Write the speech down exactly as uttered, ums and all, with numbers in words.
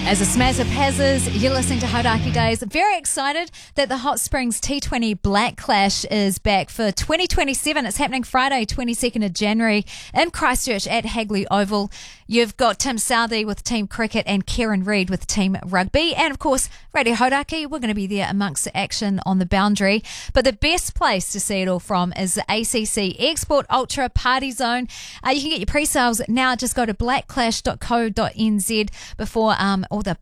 As a smash of Pazzers, you're listening to Hauraki Days. Very excited that the Hot Springs T twenty Black Clash is back for twenty twenty-seven. It's happening Friday, twenty-second of January in Christchurch at Hagley Oval. You've got Tim Southey with Team Cricket and Kieran Reid with Team Rugby. And of course, Radio Hauraki, we're going to be there amongst the action on the boundary. But the best place to see it all from is the A C C Export Ultra Party Zone. Uh, you can get your pre-sales now. Just go to black clash dot co dot n z before um, all the